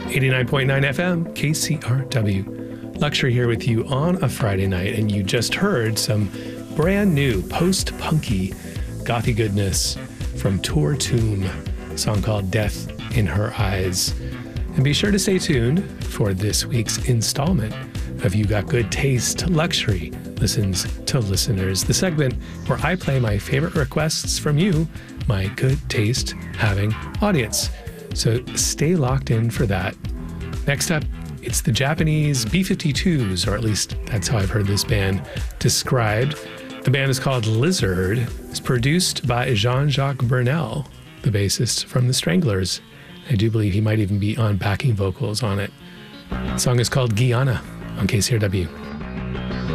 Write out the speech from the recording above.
89.9 FM, KCRW. Luxury here with you on a Friday night, and you just heard some brand new post-punky gothy goodness from Tour Tomb, a song called Death in Her Eyes. And be sure to stay tuned for this week's installment of You Got Good Taste. Luxury listens to listeners, the segment where I play my favorite requests from you, my good taste having audience. So stay locked in for that. Next up, it's the Japanese B-52s, or at least that's how I've heard this band described. The band is called Lizard. It's produced by Jean-Jacques Burnel, the bassist from The Stranglers. I do believe he might even be on backing vocals on it. The song is called Guyana on KCRW.